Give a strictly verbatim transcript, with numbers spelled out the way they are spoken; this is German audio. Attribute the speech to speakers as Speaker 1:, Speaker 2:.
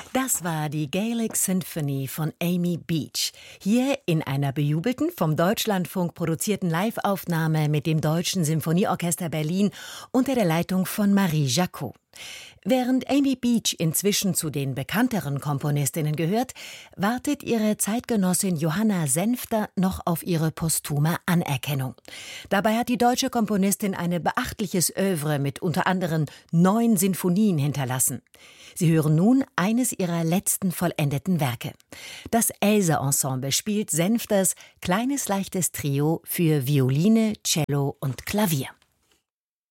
Speaker 1: Das war die Gaelic Symphony von Amy Beach. Hier in einer bejubelten, vom Deutschlandfunk produzierten Liveaufnahme mit dem Deutschen Symphonieorchester Berlin unter der Leitung von Marie Jacot. Während Amy Beach inzwischen zu den bekannteren Komponistinnen gehört, wartet ihre Zeitgenossin Johanna Senfter noch auf ihre posthume Anerkennung. Dabei hat die deutsche Komponistin ein beachtliches Œuvre mit unter anderem neun Sinfonien hinterlassen. Sie hören nun eines ihrer letzten vollendeten Werke. Das Else-Ensemble spielt Senfters kleines leichtes Trio für Violine, Cello und Klavier.